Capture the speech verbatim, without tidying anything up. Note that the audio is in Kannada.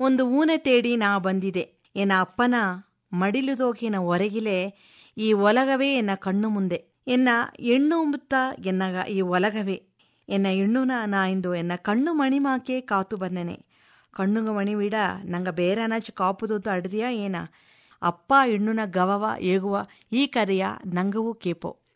ಒಂದು ಊನೆ ತೇಡಿ ನಾ ಬಂದಿದೆ. ಎನ್ನ ಅಪ್ಪನ ಮಡಿಲುದೋಗಿನ ಹೊರಗಿಲೆ ಈ ಒಲಗವೇ ಎನ್ನ ಕಣ್ಣು ಮುಂದೆ. ಎನ್ನ ಹೆಣ್ಣು ಮುತ್ತ ಎನ್ನಗ ಈ ಒಲಗವೇ ಎನ್ನ ಹೆಣ್ಣುನ ನಾ ಇಂದು ಎನ್ನ ಕಣ್ಣು ಮಣಿಮಾಕೆ ಕಾತು ಬನ್ನೆನೆ. ಕಣ್ಣುಗ ಮಣಿವಿಡ ನಂಗ ಬೇರೆ ಅನಾಚ ಕಾಪುದೊತ್ತು ಅಡ್ದಿಯಾ ಏನ. ಅಪ್ಪ ಹೆಣ್ಣುನ ಗವವ ಏಗುವ ಈ ಕರೆಯ ನಂಗವೂ ಕೇಪೋ.